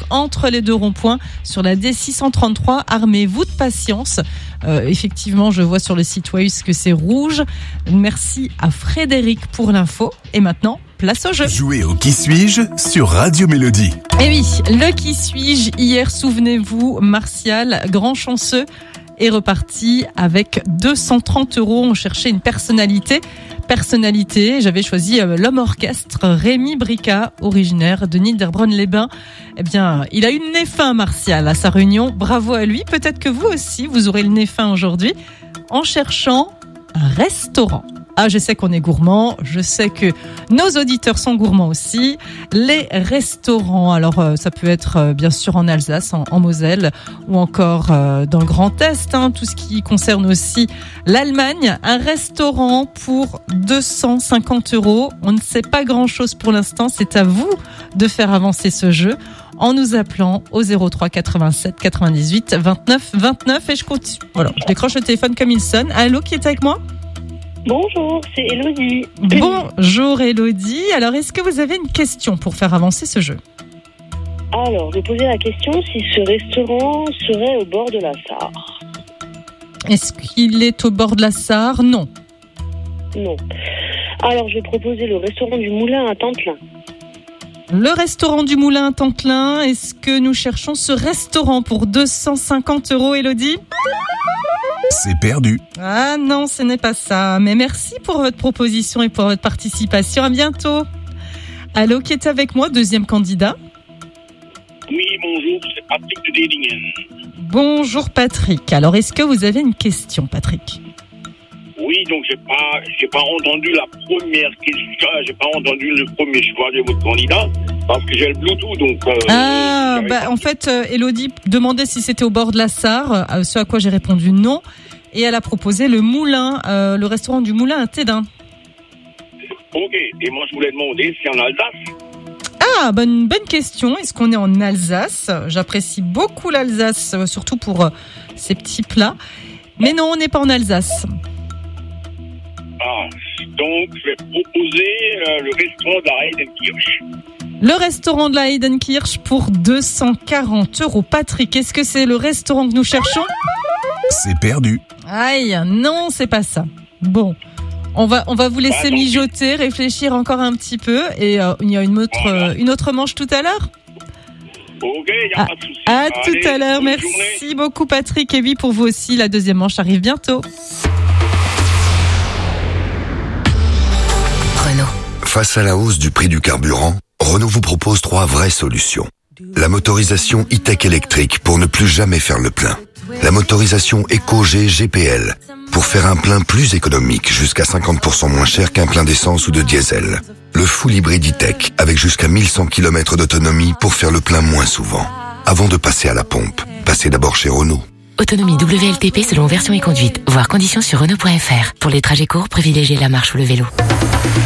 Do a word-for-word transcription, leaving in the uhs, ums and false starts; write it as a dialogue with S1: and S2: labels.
S1: entre les deux ronds-points sur la D six cent trente-trois. Armez-vous de patience. Euh, effectivement, je vois sur le site Waze que c'est rouge. Merci à Frédéric pour l'info. Et maintenant, place au jeu.
S2: Jouez au Qui suis-je sur Radio Mélodie.
S1: Et oui, le Qui suis-je hier, souvenez-vous, Martial, grand chanceux, est reparti avec deux cent trente euros. On cherchait une personnalité. Personnalité, j'avais choisi euh, l'homme orchestre Rémi Brica, originaire de Niederbronn-les-Bains. Eh bien, il a eu le nez fin, Martial, à sa réunion. Bravo à lui. Peut-être que vous aussi, vous aurez le nez fin aujourd'hui en cherchant un restaurant. Ah, je sais qu'on est gourmand, je sais que nos auditeurs sont gourmands aussi. Les restaurants, alors euh, ça peut être euh, bien sûr en Alsace, en, en Moselle, ou encore euh, dans le Grand Est, hein, tout ce qui concerne aussi l'Allemagne. Un restaurant pour deux cent cinquante euros. On ne sait pas grand-chose pour l'instant, c'est à vous de faire avancer ce jeu en nous appelant au zéro trois quatre-vingt-sept quatre-vingt-dix-huit vingt-neuf vingt-neuf. Et je continue. Voilà, je décroche le téléphone comme il sonne. Allô, qui est avec moi ?
S3: Bonjour, c'est Elodie.
S1: Bonjour Elodie. Alors, est-ce que vous avez une question pour faire avancer ce jeu ?
S3: Alors, je posais la question si ce restaurant serait au bord de la Sarre.
S1: Est-ce qu'il est au bord de la Sarre ? Non.
S3: Non. Alors, je vais proposer le restaurant du Moulin à Tantelin.
S1: Le restaurant du Moulin à Tantelin. Est-ce que nous cherchons ce restaurant pour deux cent cinquante euros, Elodie ?
S2: C'est perdu.
S1: Ah non, ce n'est pas ça. Mais merci pour votre proposition et pour votre participation. À bientôt. Allô, qui est avec moi, deuxième candidat ?
S4: Oui, bonjour, c'est Patrick de Dedingen.
S1: Bonjour Patrick. Alors, est-ce que vous avez une question, Patrick ?
S4: Oui, donc j'ai pas, j'ai pas entendu la première question, j'ai pas entendu le premier choix de votre candidat parce que j'ai le Bluetooth, donc. Euh,
S1: ah, bah en fait, euh, Elodie demandait si c'était au bord de la Sarre, euh, ce à quoi j'ai répondu non, et elle a proposé le Moulin, euh, le restaurant du Moulin à Tédin.
S4: Ok, et moi je voulais demander si en Alsace.
S1: Ah, bonne bonne question. Est-ce qu'on est en Alsace ? J'apprécie beaucoup l'Alsace, euh, surtout pour euh, ces petits plats. Mais non, on n'est pas en Alsace.
S4: Ah, donc je vais proposer euh, le restaurant de la Heidenkirch.
S1: Le restaurant de la Heidenkirch pour deux cent quarante euros. Patrick, est-ce que c'est le restaurant que nous cherchons ?
S2: C'est perdu.
S1: Aïe, non, c'est pas ça. Bon, on va on va vous laisser
S4: bah,
S1: mijoter, réfléchir encore un petit peu. Et euh, il y a une autre
S4: voilà.
S1: euh, une autre manche tout à l'heure.
S4: Ok, il n'y a
S1: à,
S4: pas de souci.
S1: À
S4: Allez,
S1: tout à l'heure. Merci
S4: journée.
S1: beaucoup, Patrick. Et oui, pour vous aussi, la deuxième manche arrive bientôt.
S5: Face à la hausse du prix du carburant, Renault vous propose trois vraies solutions. La motorisation e-tech électrique pour ne plus jamais faire le plein. La motorisation EcoG G P L pour faire un plein plus économique, jusqu'à cinquante pour cent moins cher qu'un plein d'essence ou de diesel. Le full hybride e-tech avec jusqu'à mille cent kilomètres d'autonomie pour faire le plein moins souvent. Avant de passer à la pompe, passez d'abord chez Renault.
S6: Autonomie W L T P selon version et conduite. Voir conditions sur Renault point F R. Pour les trajets courts, privilégiez la marche ou le vélo.